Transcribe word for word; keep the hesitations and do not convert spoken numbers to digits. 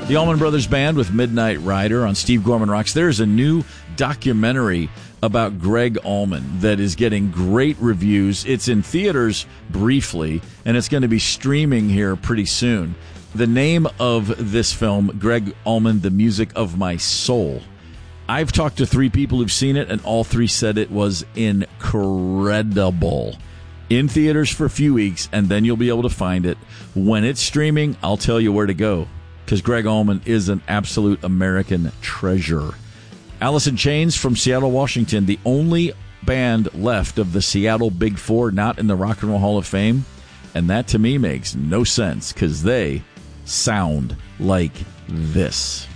The Allman Brothers Band with Midnight Rider on Steve Gorman Rocks. There's a new documentary about Gregg Allman that is getting great reviews. It's in theaters briefly, and it's going to be streaming here pretty soon. The name of this film, Gregg Allman, The Music of My Soul. I've talked to three people who've seen it, and all three said it was incredible. In theaters for a few weeks, and then you'll be able to find it. When it's streaming, I'll tell you where to go, because Gregg Allman is an absolute American treasure. Alice in Chains from Seattle, Washington, the only band left of the Seattle Big Four not in the Rock and Roll Hall of Fame, and that to me makes no sense, because they sound like this.